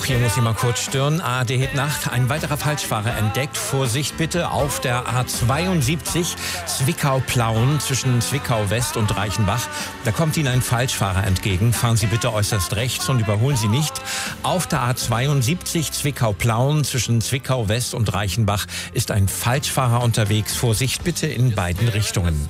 Hier muss ich mal kurz stören. ARD Hit Nacht. Ein weiterer Falschfahrer entdeckt. Vorsicht bitte auf der A72 Zwickau-Plauen zwischen Zwickau West und Reichenbach. Da kommt Ihnen ein Falschfahrer entgegen. Fahren Sie bitte äußerst rechts und überholen Sie nicht. Auf der A72 Zwickau-Plauen zwischen Zwickau West und Reichenbach ist ein Falschfahrer unterwegs. Vorsicht bitte in beiden Richtungen.